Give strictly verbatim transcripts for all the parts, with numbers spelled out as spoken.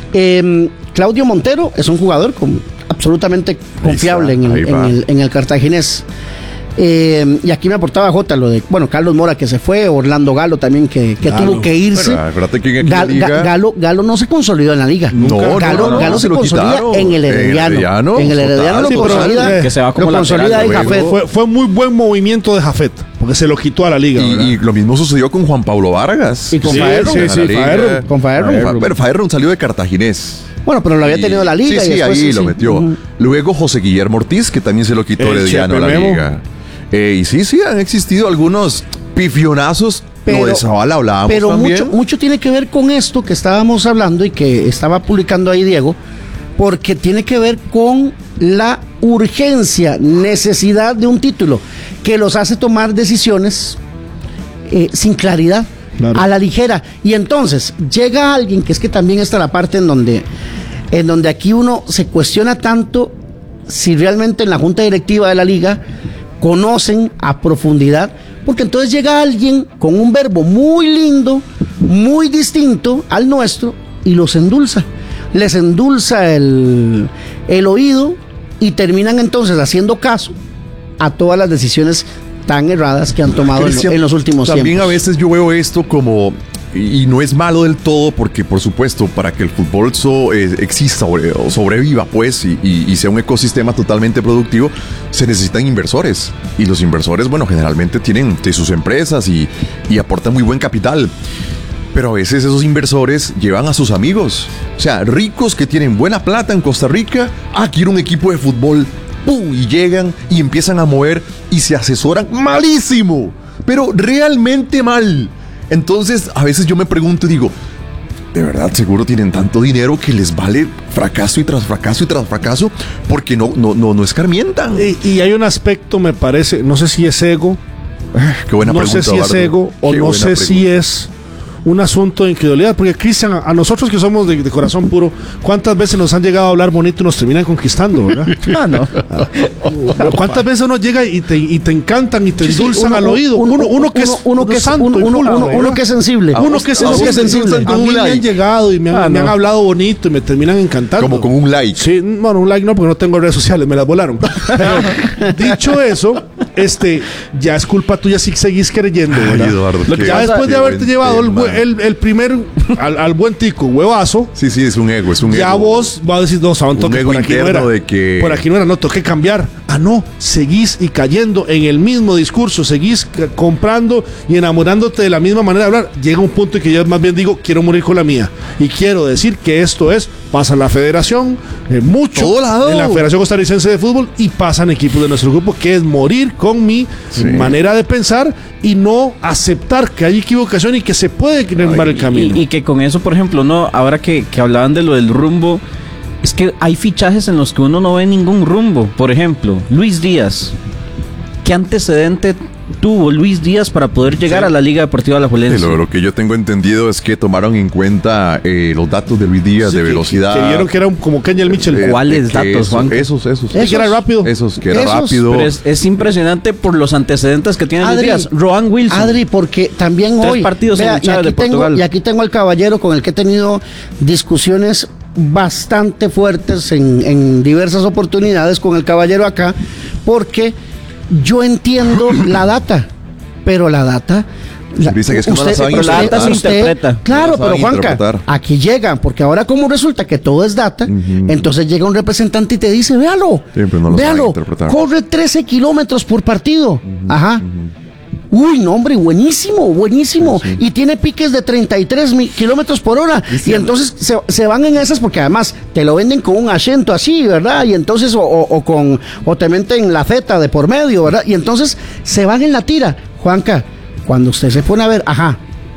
Eh, Claudio Montero es un jugador con, absolutamente confiable en el, en, el, en el cartaginés. Eh, y aquí me aportaba Jota lo de, bueno, Carlos Mora que se fue, Orlando Galo también que, que Galo. tuvo que irse. Pero, acuérdate que en Gal, liga... Ga, Galo, Galo no se consolidó en la liga. No, Galo, no, no, Galo no, se, se consolida quitaron. en el Herediano. En el Herediano, en el Herediano total, lo sí, consolida, que se va como lo consolida ahí Jafet. Fue, fue muy buen movimiento de Jafet, porque se lo quitó a la liga. Y, y lo mismo sucedió con Juan Pablo Vargas. Y con Sí, Faerro. sí, sí, Faerro. Con Faerro. Pero Faerro salió de cartaginés. Bueno, pero lo había tenido la liga. Sí, y sí, después, ahí sí, lo sí. metió. Uh-huh. Luego José Guillermo Ortiz, que también se lo quitó El Herediano a la Chepe Memo. liga. Eh, y sí, sí, han existido algunos pifionazos. Pero, lo de Zavala hablábamos pero también. mucho, mucho tiene que ver con esto que estábamos hablando y que estaba publicando ahí Diego, porque tiene que ver con la urgencia, necesidad de un título que los hace tomar decisiones eh, sin claridad, claro, a la ligera. Y entonces llega alguien, que es que también está la parte en donde, en donde aquí uno se cuestiona tanto si realmente en la junta directiva de la liga conocen a profundidad, porque entonces llega alguien con un verbo muy lindo, muy distinto al nuestro y los endulza, les endulza el, el oído y terminan entonces haciendo caso a todas las decisiones tan erradas que han tomado en, en los últimos también tiempos. También a veces yo veo esto como, y no es malo del todo, porque por supuesto para que el fútbol so, eh, exista o sobreviva pues y, y, y sea un ecosistema totalmente productivo, se necesitan inversores, y los inversores, bueno, generalmente tienen de sus empresas y, y aportan muy buen capital. Pero a veces esos inversores llevan a sus amigos, o sea, ricos que tienen buena plata en Costa Rica. Ah, quiero un equipo de fútbol, ¡pum! Y llegan y empiezan a mover y se asesoran malísimo, pero realmente mal. Entonces a veces yo me pregunto y digo, ¿de verdad seguro tienen tanto dinero que les vale fracaso y tras fracaso y tras fracaso? Porque no, no, no, no escarmientan. Y, y hay un aspecto, me parece, no sé si es ego, Qué buena no pregunta, sé si es Eduardo. ego o Qué no buena sé pregunta. si es un asunto de incredulidad, porque Cristian, a, a nosotros que somos de, de corazón puro, ¿cuántas veces nos han llegado a hablar bonito y nos terminan conquistando, verdad? Ah, no. ¿Cuántas veces uno llega y te, y te encantan y te Sí, sí, endulzan uno, al oído? uno, Uno, uno que es uno, uno que es santo uno, y uno, pulcro, uno, ¿verdad? uno que es sensible. Uno que es Uno que es sensible. sensible. A mí me han llegado y me han, Ah, me han no. hablado bonito y me terminan encantando. Como con un like. Sí, bueno, un like no, porque no tengo redes sociales, me las volaron. Pero, dicho eso, este, ya es culpa tuya si seguís creyendo, ¿verdad? Ay, Eduardo, Lo que qué- ya después qué de haberte buen llevado el, tema. bue- el, el primer, al, al buen tico, huevazo, Sí, sí, es un ego, es un ya ego. vos vas a decir, no, saben, Un toque, ego por aquí no interno era. de que- Por aquí no era, no, tengo que cambiar. Ah, no, seguís y cayendo en el mismo discurso, seguís c- comprando y enamorándote de la misma manera de hablar. Llega un punto en que yo más bien digo, quiero morir con la mía. Y quiero decir que esto es, pasa en la federación, eh, mucho, Todo lado. en la Federación Costarricense de Fútbol, y pasan equipos de nuestro grupo, que es morir con mi Sí. manera de pensar y no aceptar que hay equivocación y que se puede enmendar el camino. Y, y que con eso, por ejemplo, no, ahora que, que hablaban de lo del rumbo, es que hay fichajes en los que uno no ve ningún rumbo. Por ejemplo, Luis Díaz. ¿Qué antecedente tuvo Luis Díaz para poder llegar Sí. a la Liga Deportiva Sí, Alajuelense? Lo, lo que yo tengo entendido es que tomaron en cuenta eh, los datos de Luis Díaz, Sí, de que- velocidad. Que vieron que era un- como Kenyal Mitchell. eh, ¿Cuáles que datos, esos, Juanca? Esos, esos. Sí, que era rápido. Esos, que era Esos. rápido. Pero es, es impresionante por los antecedentes que tiene Luis Adri, Díaz. Roan Wilson. Adri, porque también Tres hoy partidos en vea, el y, Chávez aquí de tengo, Portugal. y aquí tengo al caballero con el que he tenido discusiones bastante fuertes en, en diversas oportunidades con el caballero acá, porque yo entiendo la data, pero la data la- Dice que es que no la saben Pero la data se usted- interpreta. Claro, No la pero saben Juanca, interpretar. aquí llegan, porque ahora como resulta que todo es data, Ujú. entonces llega un representante y te dice, véalo, Siempre no lo saben véalo, interpretar. corre trece kilómetros por partido. Ajá. Uy, no, hombre, buenísimo, buenísimo. Sí, sí. Y tiene piques de treinta y tres mi- kilómetros por hora. Y entonces se, se van en esas porque además te lo venden con un acento así, ¿verdad? Y entonces, o, o- o con, o te meten la Z de por medio, ¿verdad? Y entonces se van en la tira. Juanca, cuando usted se pone a ver, ajá,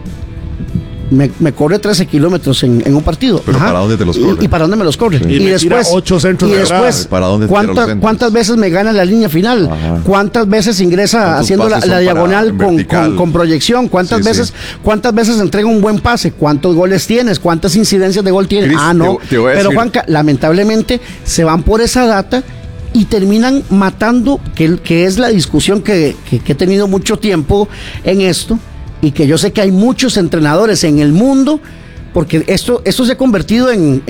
me, me corre trece kilómetros en, en un partido. Pero ajá. ¿para dónde te los Y- corre? Y, para dónde me los corre. Sí. Y, Y me tira después, ocho centros y de grada. después ¿Para dónde tira los ¿cuántas, centros? ¿cuántas veces me gana la línea final? Ajá. ¿Cuántas veces ingresa ¿Cuántos haciendo la, pases la son para diagonal con, vertical? con, con proyección? ¿Cuántas Sí, veces sí. cuántas veces entrega un buen pase? ¿Cuántos goles tienes? ¿Cuántas incidencias de gol tienes? Cris, Ah, no. te- te voy a Pero decir- Juanca, lamentablemente se van por esa data y terminan matando, que, que es la discusión que, que, que he tenido mucho tiempo en esto, y que yo sé que hay muchos entrenadores en el mundo, porque esto, esto se ha convertido en,